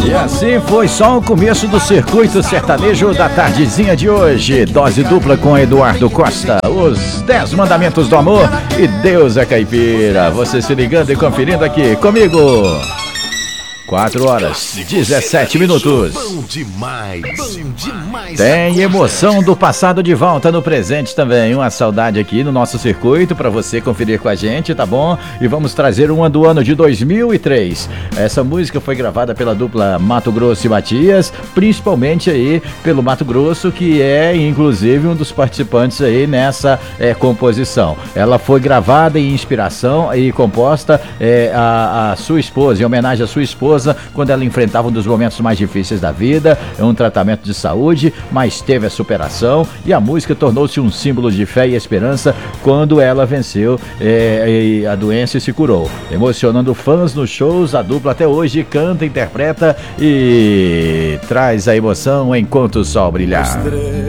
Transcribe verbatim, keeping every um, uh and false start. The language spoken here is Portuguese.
E assim foi só o começo do circuito sertanejo da tardezinha de hoje. Dose dupla com Eduardo Costa, os dez mandamentos do amor e Deus é caipira. Você se ligando e conferindo aqui comigo. quatro horas, dezessete minutos. Bom demais, bom demais. Tem emoção do passado de volta no presente também. Uma saudade aqui no nosso circuito para você conferir com a gente, tá bom? E vamos trazer uma do ano de dois mil e três. Essa música foi gravada pela dupla Mato Grosso e Matias, principalmente aí pelo Mato Grosso, que é inclusive um dos participantes aí nessa é, composição. Ela foi gravada em inspiração e composta é, a, a sua esposa, em homenagem à sua esposa, quando ela enfrentava um dos momentos mais difíceis da vida, um tratamento de saúde, mas teve a superação, e a música tornou-se um símbolo de fé e esperança quando ela venceu é, a doença e se curou, emocionando fãs nos shows. A dupla até hoje canta, interpreta e traz a emoção enquanto o sol brilhar.